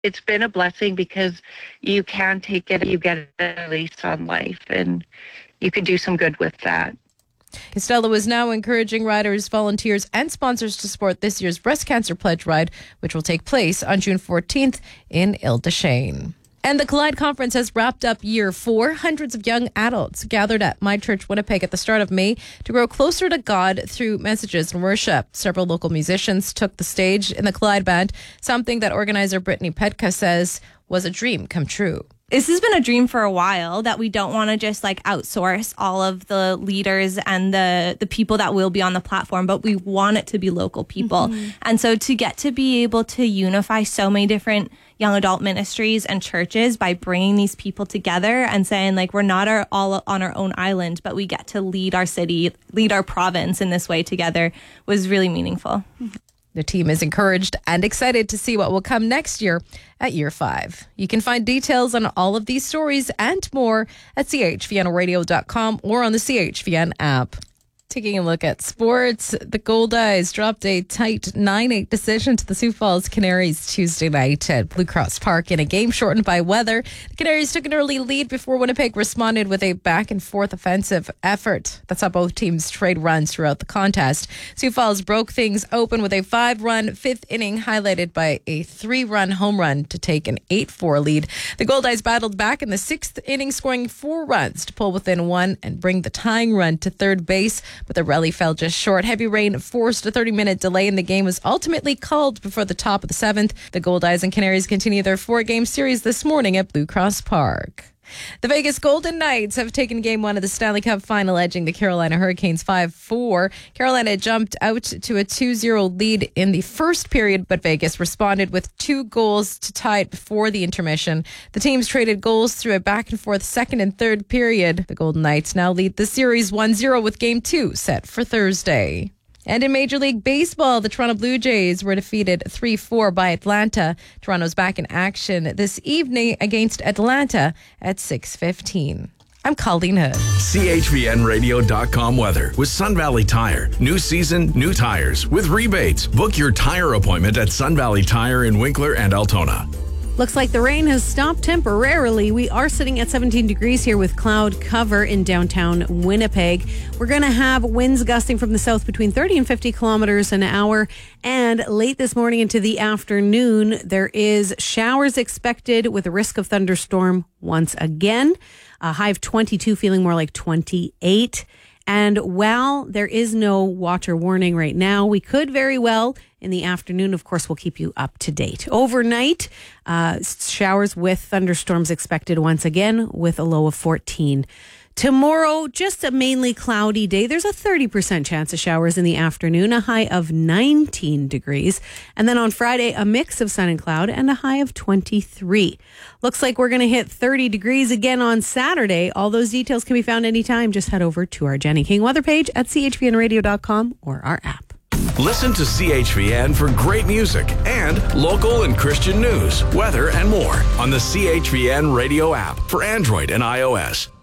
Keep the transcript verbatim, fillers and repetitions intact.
it's been a blessing because you can take it, you get a lease on life, and you can do some good with that. Costello is now encouraging riders, volunteers, and sponsors to support this year's Breast Cancer Pledge Ride, which will take place on June fourteenth in Ile-des-Chênes. And the Collide Conference has wrapped up year four. Hundreds of young adults gathered at My Church Winnipeg at the start of May to grow closer to God through messages and worship. Several local musicians took the stage in the Collide Band, something that organizer Brittany Petka says was a dream come true. This has been a dream for a while, that we don't want to just like outsource all of the leaders and the, the people that will be on the platform, but we want it to be local people. Mm-hmm. And so to get to be able to unify so many different young adult ministries and churches by bringing these people together and saying like, we're not our, all on our own island, but we get to lead our city, lead our province in this way together was really meaningful. Mm-hmm. The team is encouraged and excited to see what will come next year at year five. You can find details on all of these stories and more at c h v n radio dot com or on the C H V N app. Taking a look at sports, the Goldeyes dropped a tight nine eight decision to the Sioux Falls Canaries Tuesday night at Blue Cross Park in a game shortened by weather. The Canaries took an early lead before Winnipeg responded with a back-and-forth offensive effort. That's how both teams trade runs throughout the contest. Sioux Falls broke things open with a five-run fifth inning highlighted by a three-run home run to take an eight four lead. The Goldeyes battled back in the sixth inning, scoring four runs to pull within one and bring the tying run to third base. But the rally fell just short. Heavy rain forced a thirty-minute delay, and the game was ultimately called before the top of the seventh. The Goldeyes and Canaries continue their four-game series this morning at Blue Cross Park. The Vegas Golden Knights have taken game one of the Stanley Cup final, edging the Carolina Hurricanes five four. Carolina jumped out to a two zero lead in the first period, but Vegas responded with two goals to tie it before the intermission. The teams traded goals through a back-and-forth second and third period. The Golden Knights now lead the series one zero with game two set for Thursday. And in Major League Baseball, the Toronto Blue Jays were defeated three four by Atlanta. Toronto's back in action this evening against Atlanta at six fifteen. I'm Colleen Hood. C H V N radio dot com weather with Sun Valley Tire. New season, new tires with rebates. Book your tire appointment at Sun Valley Tire in Winkler and Altona. Looks like the rain has stopped temporarily. We are sitting at seventeen degrees here with cloud cover in downtown Winnipeg. We're going to have winds gusting from the south between thirty and fifty kilometers an hour. And late this morning into the afternoon, there is showers expected with a risk of thunderstorm once again. A high of twenty-two, feeling more like twenty-eight. And while there is no water warning right now, we could very well in the afternoon. Of course, we'll keep you up to date. Overnight, uh, showers with thunderstorms expected once again with a low of fourteen. Tomorrow, just a mainly cloudy day. There's a thirty percent chance of showers in the afternoon, a high of nineteen degrees. And then on Friday, a mix of sun and cloud and a high of twenty-three. Looks like we're going to hit thirty degrees again on Saturday. All those details can be found anytime. Just head over to our Jenny King weather page at c h v n radio dot com or our app. Listen to C H V N for great music and local and Christian news, weather, and more on the C H V N radio app for Android and iOS.